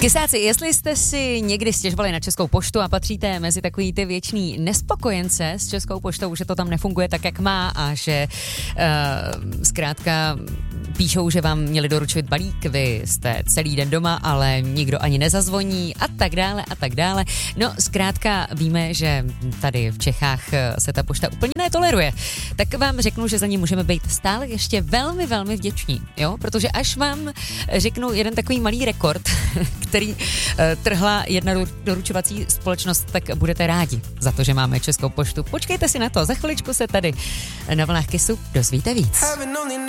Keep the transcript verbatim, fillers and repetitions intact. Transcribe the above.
Kysáci, jestli jste si někdy stěžovali na Českou poštu a patříte mezi takový ty věčný nespokojence s Českou poštou, že to tam nefunguje tak, jak má a že uh, zkrátka píšou, že vám měli doručit balík, vy jste celý den doma, ale nikdo ani nezazvoní a tak dále a tak dále. No zkrátka víme, že tady v Čechách se ta pošta úplně netoleruje. Tak vám řeknu, že za ní můžeme být stále ještě velmi, velmi vděční, jo? Protože až vám řeknu jeden takový malý rekord, který uh, trhla jedna doručovací společnost, tak budete rádi za to, že máme Českou poštu. Počkejte si na to, za chviličku se tady na vlnách Kissu dozvíte víc.